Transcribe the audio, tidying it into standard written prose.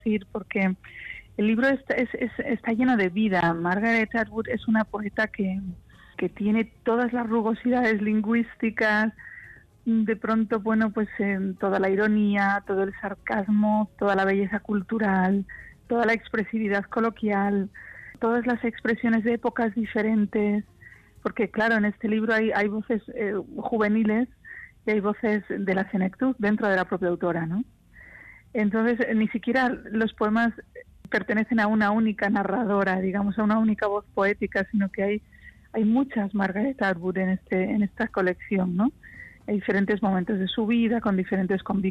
decir, porque el libro está lleno de vida. Margaret Atwood es una poeta que tiene todas las rugosidades lingüísticas, de pronto, bueno, pues toda la ironía, todo el sarcasmo, toda la belleza cultural, toda la expresividad coloquial, todas las expresiones de épocas diferentes, porque claro, en este libro hay voces juveniles y hay voces de la senectud dentro de la propia autora, ¿no? Entonces, ni siquiera los poemas pertenecen a una única narradora, digamos, a una única voz poética, sino que hay muchas Margaret Atwood en esta colección, ¿no? Hay diferentes momentos de su vida, con diferentes convicciones.